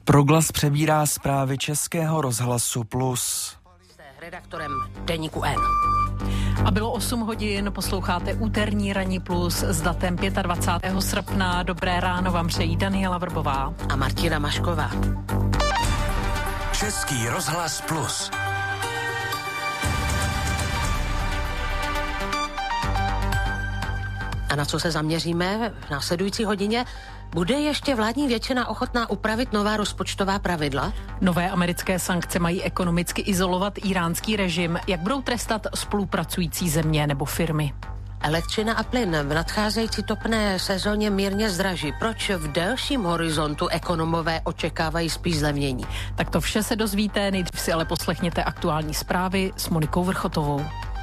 Proglas přebírá zprávy Českého rozhlasu Plus. Redaktorem Deníku N. A bylo 8 hodin, posloucháte úterní Ranní Plus s datem 25. srpna. Dobré ráno vám přejí Daniela Vrbová a Martina Mašková. Český rozhlas Plus. A na co se zaměříme v následující hodině? Bude ještě vládní většina ochotná upravit nová rozpočtová pravidla? Nové americké sankce mají ekonomicky izolovat íránský režim. Jak budou trestat spolupracující země nebo firmy? Elektřina a plyn v nadcházející topné sezóně mírně zdraží. Proč v delším horizontu ekonomové očekávají spíš zlevnění? Tak to vše se dozvíte, nejdřív si ale poslechněte aktuální zprávy s Monikou Vrchotovou.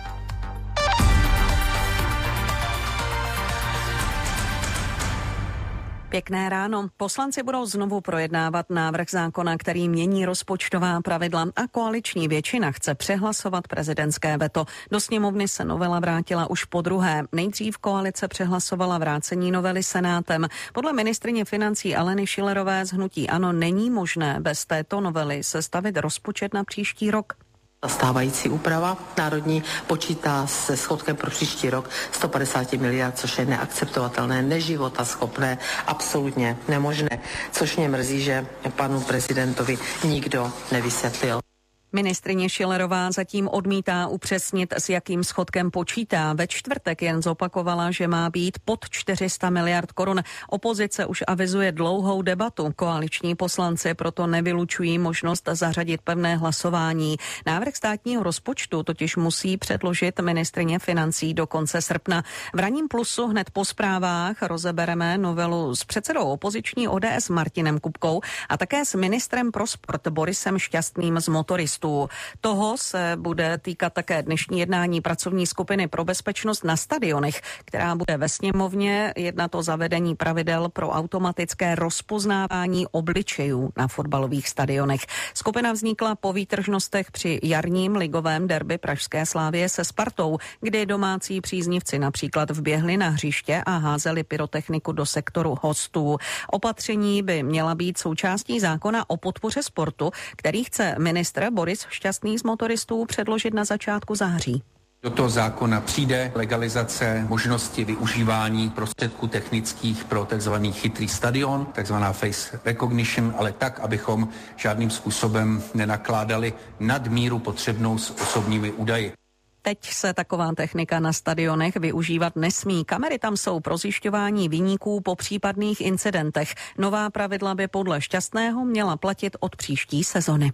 Pěkné ráno. Poslanci budou znovu projednávat návrh zákona, který mění rozpočtová pravidla a koaliční většina chce přehlasovat prezidentské veto. Do sněmovny se novela vrátila už podruhé. Nejdřív koalice přehlasovala vrácení novely Senátem. Podle ministryně financí Aleny Schillerové z hnutí ANO není možné bez této novely sestavit rozpočet na příští rok. Stávající úprava národní počítá se schodkem pro příští rok 150 miliard, což je neakceptovatelné, neživotaschopné, absolutně nemožné, což mě mrzí, že panu prezidentovi nikdo nevysvětlil. Ministryně Schillerová zatím odmítá upřesnit, s jakým schodkem počítá. Ve čtvrtek jen zopakovala, že má být pod 400 miliard korun. Opozice už avizuje dlouhou debatu. Koaliční poslanci proto nevylučují možnost zařadit pevné hlasování. Návrh státního rozpočtu totiž musí předložit ministryně financí do konce srpna. V Ranním Plusu hned po zprávách rozebereme novelu s předsedou opoziční ODS Martinem Kupkou a také s ministrem pro sport Borisem Šťastným z Motoristů. Toho se bude týkat také dnešní jednání pracovní skupiny pro bezpečnost na stadionech, která bude ve sněmovně jednat o zavedení pravidel pro automatické rozpoznávání obličejů na fotbalových stadionech. Skupina vznikla po výtržnostech při jarním ligovém derby pražské Slavie se Spartou, kdy domácí příznivci například vběhli na hřiště a házeli pyrotechniku do sektoru hostů. Opatření by měla být součástí zákona o podpoře sportu, který chce ministr Boris Šťastný z Motoristů předložit na začátku září. Do toho zákona přijde legalizace možnosti využívání prostředků technických pro takzvaný chytrý stadion, takzvaná face recognition, ale tak, abychom žádným způsobem nenakládali nadmíru potřebnou s osobními údaji. Teď se taková technika na stadionech využívat nesmí. Kamery tam jsou pro zjišťování viníků po případných incidentech. Nová pravidla by podle Šťastného měla platit od příští sezony.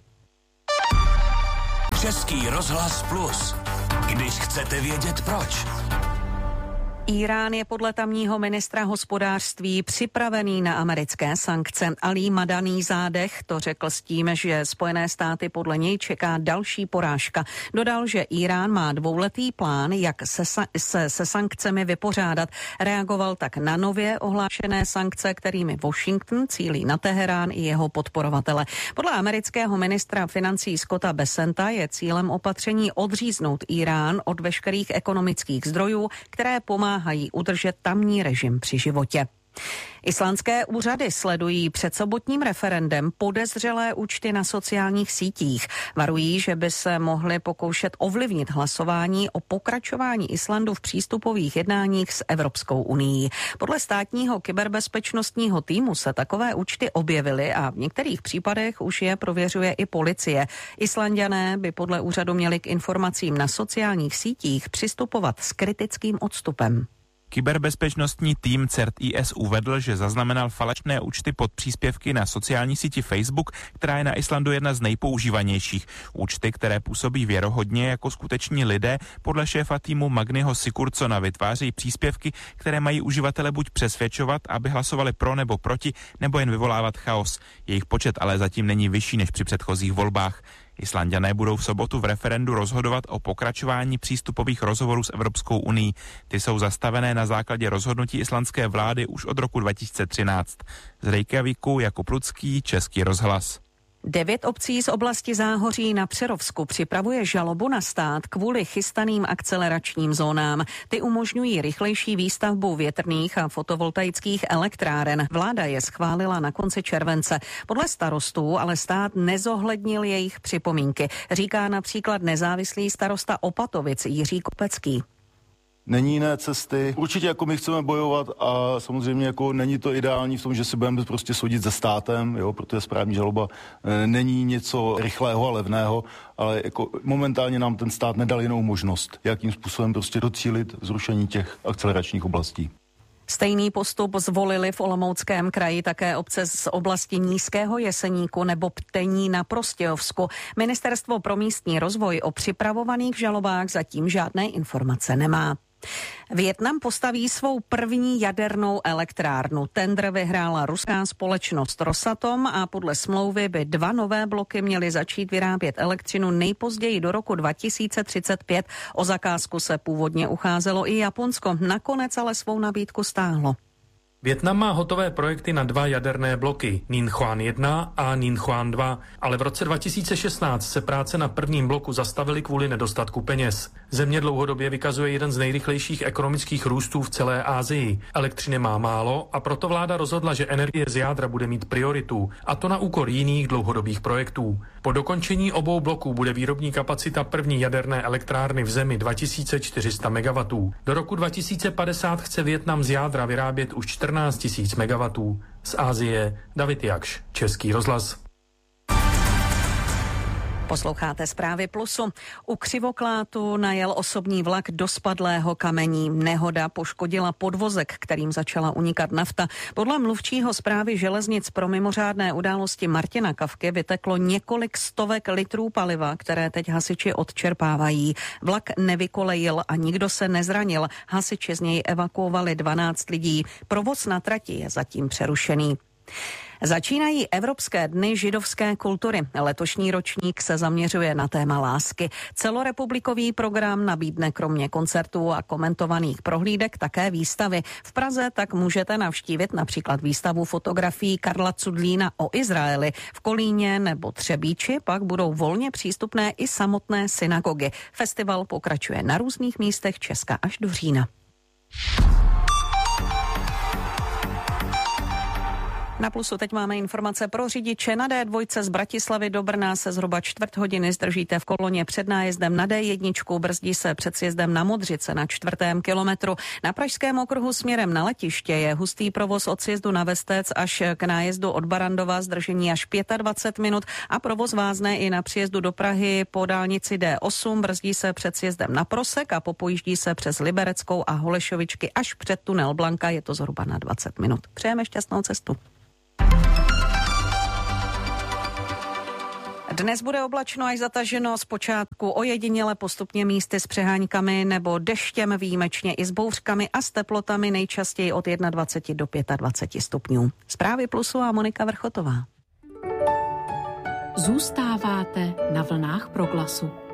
Český rozhlas Plus. Když chcete vědět proč. Írán je podle tamního ministra hospodářství připravený na americké sankce. Ali Madani Zádech to řekl s tím, že Spojené státy podle něj čeká další porážka. Dodal, že Írán má dvouletý plán, jak se sankcemi vypořádat. Reagoval tak na nově ohlášené sankce, kterými Washington cílí na Teherán i jeho podporovatele. Podle amerického ministra financí Scotta Bessenta je cílem opatření odříznout Írán od veškerých ekonomických zdrojů, které pomáhají udržet tamní režim při životě. Islandské úřady sledují před sobotním referendem podezřelé účty na sociálních sítích. Varují, že by se mohly pokoušet ovlivnit hlasování o pokračování Islandu v přístupových jednáních s Evropskou unií. Podle státního kyberbezpečnostního týmu se takové účty objevily a v některých případech už je prověřuje i policie. Islanďané by podle úřadu měli k informacím na sociálních sítích přistupovat s kritickým odstupem. Kyberbezpečnostní tým CERT-IS uvedl, že zaznamenal falešné účty pod příspěvky na sociální síti Facebook, která je na Islandu jedna z nejpoužívanějších. Účty, které působí věrohodně jako skuteční lidé, podle šéfa týmu Magnyho Sigurdsona vytvářejí příspěvky, které mají uživatele buď přesvědčovat, aby hlasovali pro nebo proti, nebo jen vyvolávat chaos. Jejich počet ale zatím není vyšší než při předchozích volbách. Islanďané budou v sobotu v referendu rozhodovat o pokračování přístupových rozhovorů s Evropskou unií. Ty jsou zastavené na základě rozhodnutí islandské vlády už od roku 2013. Z Reykjavíku Jakub Lucký, Český rozhlas. 9 obcí z oblasti Záhoří na Přerovsku připravuje žalobu na stát kvůli chystaným akceleračním zónám. Ty umožňují rychlejší výstavbu větrných a fotovoltaických elektráren. Vláda je schválila na konci července. Podle starostů ale stát nezohlednil jejich připomínky, říká například nezávislý starosta Opatovic Jiří Kopecký. Není jiné cesty. Určitě jako my chceme bojovat a samozřejmě jako není to ideální v tom, že si budeme prostě soudit se státem, jo, protože správní žaloba není něco rychlého a levného, ale jako momentálně nám ten stát nedal jinou možnost, jakým způsobem prostě docílit zrušení těch akceleračních oblastí. Stejný postup zvolili v Olomouckém kraji také obce z oblasti Nízkého Jeseníku nebo Ptení na Prostějovsku. Ministerstvo pro místní rozvoj o připravovaných žalobách zatím žádné informace nemá. Vietnam postaví svou první jadernou elektrárnu. Tendr vyhrála ruská společnost Rosatom a podle smlouvy by 2 nové bloky měly začít vyrábět elektřinu nejpozději do roku 2035. O zakázku se původně ucházelo i Japonsko. Nakonec ale svou nabídku stáhlo. Vietnam má hotové projekty na 2 jaderné bloky, Ninghuan 1 a Ninghuan 2, ale v roce 2016 se práce na prvním bloku zastavily kvůli nedostatku peněz. Země dlouhodobě vykazuje jeden z nejrychlejších ekonomických růstů v celé Asii. Elektřiny má málo a proto vláda rozhodla, že energie z jádra bude mít prioritu, a to na úkor jiných dlouhodobých projektů. Po dokončení obou bloků bude výrobní kapacita první jaderné elektrárny v zemi 2400 MW. Do roku 2050 chce Vietnam z jádra vyrábět už 14 000 MW. Z Asie David Jakš, Český rozhlas. Posloucháte Zprávy Plusu. U Křivoklátu najel osobní vlak do spadlého kamení. Nehoda poškodila podvozek, kterým začala unikat nafta. Podle mluvčího Správy železnic pro mimořádné události Martina Kavky vyteklo několik stovek litrů paliva, které teď hasiči odčerpávají. Vlak nevykolejil a nikdo se nezranil. Hasiči z něj evakuovali 12 lidí. Provoz na trati je zatím přerušený. Začínají Evropské dny židovské kultury. Letošní ročník se zaměřuje na téma lásky. Celorepublikový program nabídne kromě koncertů a komentovaných prohlídek také výstavy. V Praze tak můžete navštívit například výstavu fotografií Karla Cudlína o Izraeli. V Kolíně nebo Třebíči pak budou volně přístupné i samotné synagogy. Festival pokračuje na různých místech Česka až do října. Na Plusu teď máme informace pro řidiče. Na D2 z Bratislavy do Brna se zhruba 1/4 hodiny zdržíte v koloně před nájezdem na D1, brzdí se před sjezdem na Modřice na 4. kilometru. Na Pražském okruhu směrem na letiště je hustý provoz od sjezdu na Vestec až k nájezdu od Barandova, zdržení až 25 minut a provoz vázne i na příjezdu do Prahy po dálnici D8, brzdí se před sjezdem na Prosek a popojíždí se přes Libereckou a Holešovičky až před tunel Blanka, je to zhruba na 20 minut. Přejeme šťastnou cestu. Dnes bude oblačno až zataženo, zpočátku ojediněle, postupně místy s přeháňkami nebo deštěm, výjimečně i s bouřkami a s teplotami nejčastěji od 21 do 25 stupňů. Zprávy Plusu a Monika Vrchotová. Zůstáváte na vlnách Proglasu.